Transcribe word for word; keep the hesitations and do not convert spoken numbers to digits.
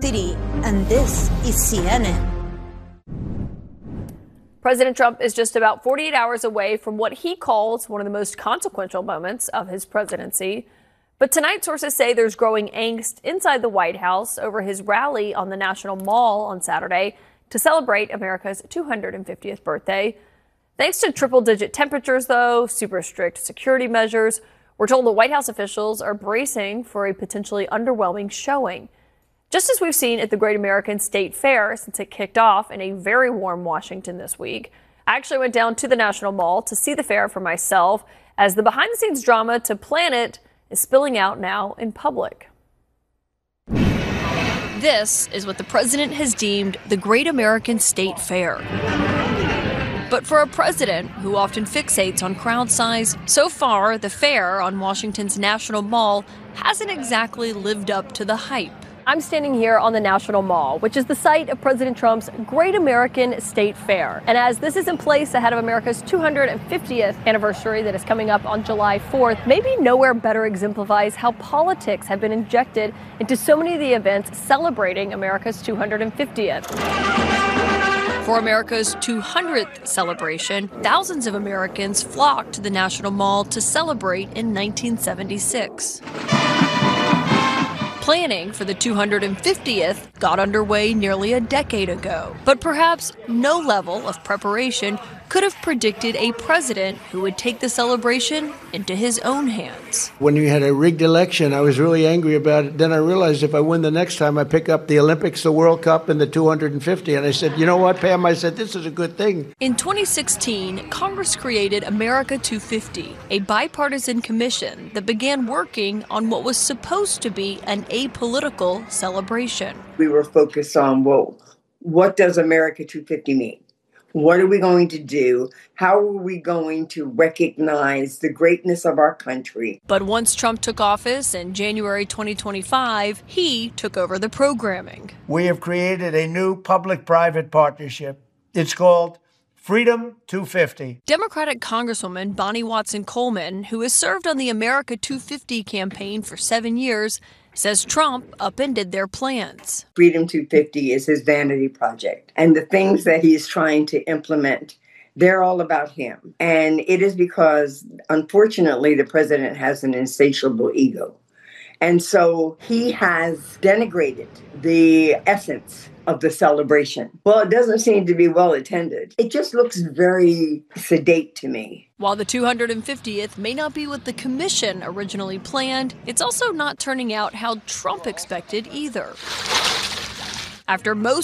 City, and this is C N N. President Trump is just about forty-eight hours away from what he calls one of the most consequential moments of his presidency. But tonight, sources say there's growing angst inside the White House over his rally on the National Mall on Saturday to celebrate America's two hundred fiftieth birthday. Thanks to triple-digit temperatures, though, super strict security measures, we're told the White House officials are bracing for a potentially underwhelming showing. Just as we've seen at the Great American State Fair since it kicked off in a very warm Washington this week. I actually went down to the National Mall to see the fair for myself as the behind-the-scenes drama to plan it is spilling out now in public. This is what the president has deemed the Great American State Fair. But for a president who often fixates on crowd size, so far the fair on Washington's National Mall hasn't exactly lived up to the hype. I'm standing here on the National Mall, which is the site of President Trump's Great American State Fair. And as this is in place ahead of America's two hundred fiftieth anniversary that is coming up on July fourth, maybe nowhere better exemplifies how politics have been injected into so many of the events celebrating America's two hundred fiftieth. For America's two hundredth celebration, thousands of Americans flocked to the National Mall to celebrate in nineteen seventy-six. Planning for the two hundred fiftieth got underway nearly a decade ago. But perhaps no level of preparation could have predicted a president who would take the celebration into his own hands. When we had a rigged election, I was really angry about it. Then I realized if I win the next time, I pick up the Olympics, the World Cup, and the two hundred fifty. And I said, you know what, Pam? I said, this is a good thing. In twenty sixteen, Congress created America two fifty, a bipartisan commission that began working on what was supposed to be an apolitical celebration. We were focused on, well, what does America two fifty mean? What are we going to do? How are we going to recognize the greatness of our country? But once Trump took office in January twenty twenty-five, he took over the programming. We have created a new public-private partnership. It's called Freedom two fifty. Democratic Congresswoman Bonnie Watson Coleman, who has served on the America two fifty campaign for seven years, says Trump upended their plans. Freedom two fifty is his vanity project. And the things that he is trying to implement, they're all about him. And it is because, unfortunately, the president has an insatiable ego. And so he has denigrated the essence of the celebration. Well, it doesn't seem to be well attended. It just looks very sedate to me. While the two hundred fiftieth may not be what the commission originally planned, it's also not turning out how Trump expected either. After most